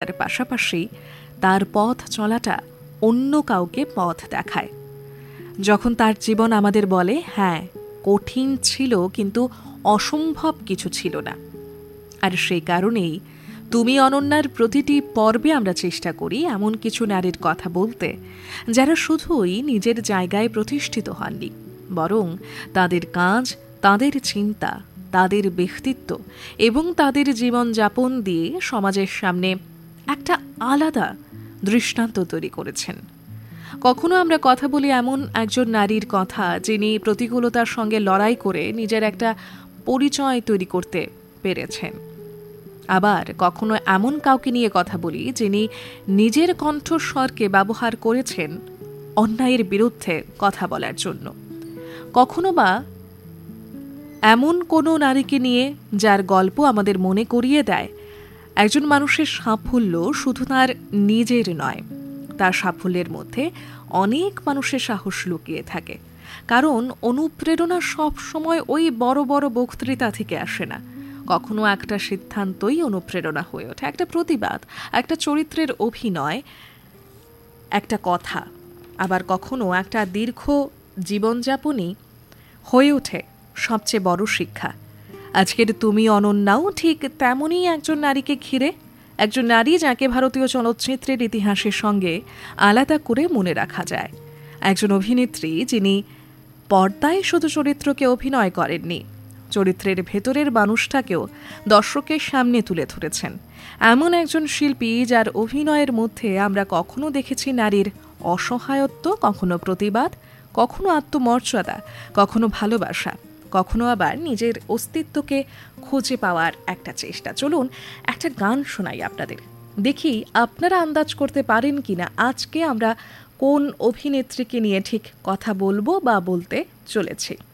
চলার পাশাপাশি তার পথ চলাটা অন্য কাউকে পথ দেখায়। যখন তার জীবন আমাদের বলে, হ্যাঁ কঠিন ছিল কিন্তু অসম্ভব কিছু ছিল না। আর সেই কারণেই তুমি অনন্যার প্রতিটি পর্বে আমরা চেষ্টা করি এমন কিছু নারীর কথা বলতে, যারা শুধুই নিজের জায়গায় প্রতিষ্ঠিত হননি, বরং তাদের কাজ, তাদের চিন্তা, তাদের ব্যক্তিত্ব এবং তাদের জীবনযাপন দিয়ে সমাজের সামনে একটা আলাদা দৃষ্টান্ত তৈরি করেছেন। কখনো আমরা কথা বলি এমন একজন নারীর কথা, যিনি প্রতিকূলতার সঙ্গে লড়াই করে নিজের একটা পরিচয় তৈরি করতে পেরেছেন। আবার কখনো এমন কাউকে নিয়ে কথা বলি, যিনি নিজের কণ্ঠস্বরকে ব্যবহার করেছেন অন্যায়ের বিরুদ্ধে কথা বলার জন্য। কখনো বা এমন কোনো নারীকে নিয়ে যার গল্প আমাদের মনে করিয়ে দেয় একজন মানুষের সাফল্য শুধু তার নিজের নয়, তার সাফল্যের মধ্যে অনেক মানুষের সাহস লুকিয়ে থাকে। কারণ অনুপ্রেরণা সব সময় ওই বড় বড় বক্তৃতা থেকে আসে না। কখনো একটা সিদ্ধান্তই অনুপ্রেরণা হয়ে ওঠে, একটা প্রতিবাদ, একটা চরিত্রের অভিনয়, একটা কথা। আবার কখনো একটা দীর্ঘ জীবনযাপনই হয়ে ওঠে সবচেয়ে বড় শিক্ষা। আজকের তুমি অনন্যাও ঠিক তেমনই একজন নারীকে ঘিরে, একজন নারী যাকে ভারতীয় চলচ্চিত্রের ইতিহাসের সঙ্গে আলাদা করে মনে রাখা যায়। একজন অভিনেত্রী যিনি পর্দায় শুধু চরিত্রকে অভিনয় করেননি, চরিত্রের ভেতরের মানুষটাকেও দর্শকের সামনে তুলে ধরেছেন। এমন একজন শিল্পী যার অভিনয়ের মধ্যে আমরা কখনো দেখেছি নারীর অসহায়ত্ব, কখনো প্রতিবাদ, কখনো আত্মমর্যাদা, কখনো ভালোবাসা, কখনো আবার নিজের অস্তিত্বকে খুঁজে পাওয়ার একটা চেষ্টা। চলুন একটা গান শোনাই আপনাদের, দেখি আপনারা আন্দাজ করতে পারেন কিনা আজকে আমরা কোন অভিনেত্রীকে নিয়ে ঠিক কথা বলবো বা বলতে চলেছি।